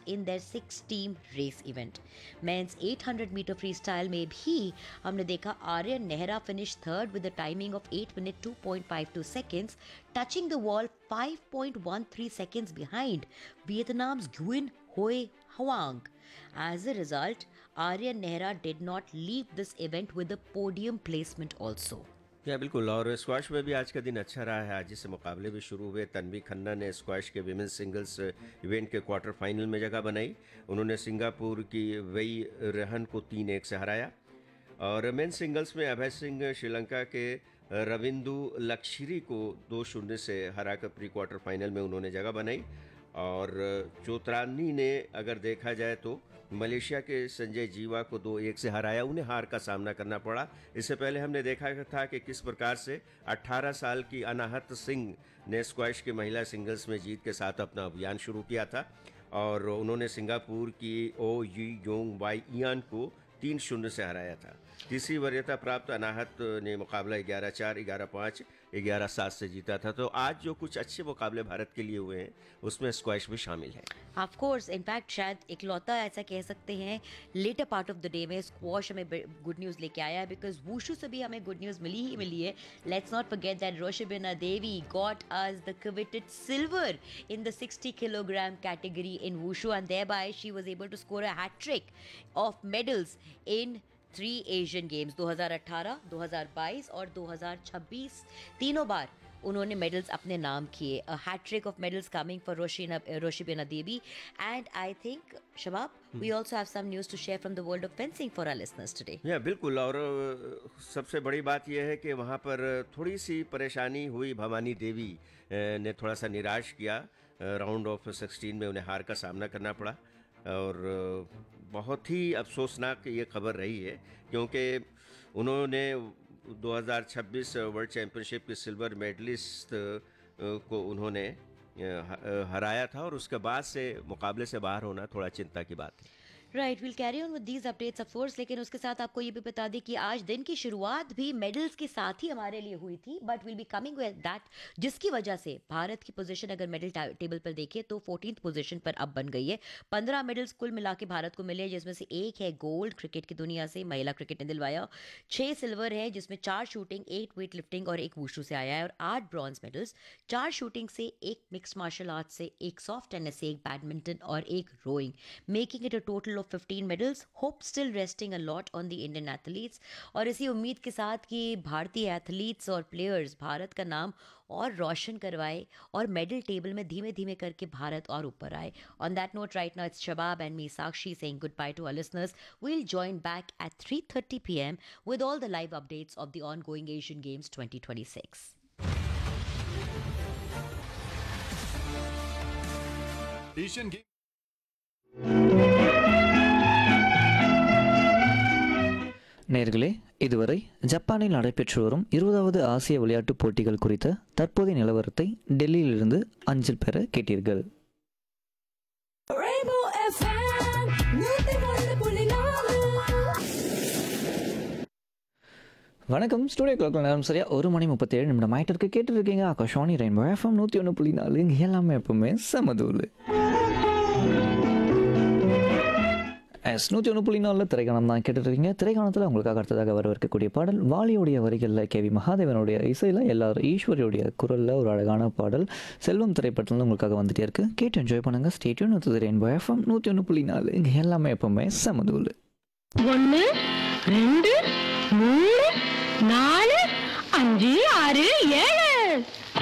in their 6-team race event. Men's 800 meter freestyle में भी हमने देखा Aryan Nehra finished third with a timing of 8 minutes 2.52 seconds, touching the wall 5.13 seconds behind Vietnam's Nguyen Hoi Hoang. As a result, Aryan Nehra did not leave this event with a podium placement also. बिल्कुल। और squash में भी आज का दिन अच्छा रहा है। आज से मुकाबले भी शुरू हुए। तन्वी खन्ना ने स्क्वैश के विमेंस सिंगल्स इवेंट के क्वार्टर फाइनल में जगह बनाई। उन्होंने सिंगापुर की वई रहन को 3-1 से हराया। और मेन सिंगल्स में अभय सिंह श्रीलंका के रविंदु लक्ष्यरी को 2-0 से हराकर प्री क्वार्टर फाइनल में उन्होंने जगह बनाई। और चोत्रानी ने अगर देखा जाए तो मलेशिया के संजय जीवा को 2-1 से हराया। उन्हें हार का सामना करना पड़ा। इससे पहले हमने देखा था कि किस प्रकार से 18 साल की अनाहत सिंह ने स्क्वैश के महिला सिंगल्स में जीत के साथ अपना अभियान शुरू किया था। और उन्होंने सिंगापुर की ओ यू योंग वाई इयान को 3-0 से हराया था। तीसरी वरीयता प्राप्त अनाहत ने मुकाबला 11-4, 11-5, 11-7 से जीता था। तो आज जो कुछ अच्छे मुकाबले भारत के लिए हुए हैं उसमें स्क्वैश भी शामिल है। ऑफ कोर्स, इनफैक्ट शायद इकलौता ऐसा कह सकते हैं letter part of the day में स्क्वॉश हमें गुड न्यूज़ लेके आया है, बिकॉज वुशु से भी हमें गुड न्यूज़ मिली है। Let's not forget that Roshibina Devi got us the coveted silver in the 60 kilogram category in wushu, and thereby she was able to score a hat trick of medals in 3 Asian Games 2018, 2022 और 2026। तीनों बार उन्होंने medals अपने नाम किए। A hat trick of medals coming for Roshibena Devi. And I think, Shabab, we also have some news to share from the world of fencing for our listeners today. बिल्कुल। और सबसे बड़ी बात यह है कि वहाँ पर थोड़ी सी परेशानी हुई। भवानी देवी ने थोड़ा सा निराश किया। राउंड ऑफ 16 में उन्हें हार का सामना करना पड़ा। और बहुत ही अफसोसनाक ये खबर रही है, क्योंकि उन्होंने 2026 वर्ल्ड चैम्पियनशिप के सिल्वर मेडलिस्ट को उन्होंने हराया था। और उसके बाद से मुकाबले से बाहर होना थोड़ा चिंता की बात है। Right, will carry on with these updates of course. लेकिन उसके साथ आपको ये भी बता दें कि आज दिन की शुरुआत भी मेडल्स के साथ ही हमारे लिए हुई थी, but will be coming with that, जिसकी वजह से भारत की पोजीशन अगर मेडल टेबल पर देखें तो 14th पोजीशन पर अब बन गई है। 15 मेडल्स कुल मिला के भारत को मिले, जिसमें से एक है गोल्ड क्रिकेट की दुनिया से, महिला क्रिकेट ने दिलवाया। 6 सिल्वर है, जिसमें 4 शूटिंग, 8 वेट लिफ्टिंग और 1 वुशु से आया है। और 8 ब्रॉन्ज मेडल्स, 4 शूटिंग से, 1 मिक्स्ड मार्शल आर्ट से, 1 सॉफ्ट टेनिस से, 1 बैडमिंटन और 1 rowing, making it a total of 15 medals. Hope still resting a lot on the Indian athletes, और इसी उम्मीद के साथ कि भारतीय एथलीट्स और प्लेयर्स भारत का नाम और रोशन करवाए और मेडल टेबल में धीमे धीमे करके भारत और ऊपर आए। On that note, right now it's Shabab and me Sakshi saying goodbye to our listeners. We'll join back at 3:30 p.m. with all the live updates of the ongoing Asian Games 2026. Asian Games. நேயர்களே, இதுவரை ஜப்பானில் நடைபெற்று வரும் 20வது ஆசிய விளையாட்டுப் போட்டிகள் குறித்த தற்போதைய நிலவரத்தை டெல்லியிலிருந்து அஞ்சல் பெற கேட்டீர்கள். வணக்கம். ஸ்டூடியோ கிளாக்ல நேரம் சரியா 1:37 ஆயிட்டிருக்கு. கேட்டுருக்கீங்க ஆகாஷவாணி ரெயின்போ FM 101.4. இங்கே எல்லாமே எப்பவுமே சமதூள். 101.4 திரைக்காணம் தான் கேட்டுருக்கீங்க. திரைக்காணத்தில் உங்களுக்காக அடுத்ததாக வரவிருக்கக்கூடிய பாடல் வாலியுடைய வரிகளில் கேவி மகாதேவனுடைய இசையில் எல்லாரும் ஈஸ்வரியுடைய குரலில் ஒரு அழகான பாடல் செல்வம் திரைப்படத்தில் உங்களுக்காக வந்துட்டே இருக்கு. கேட்டு என்ஜாய் பண்ணுங்க. Stay tune with rainbow FM 101.4. இங்கே எல்லாமே எப்பவுமே சமதூள். 1 2 3 4 5 6 7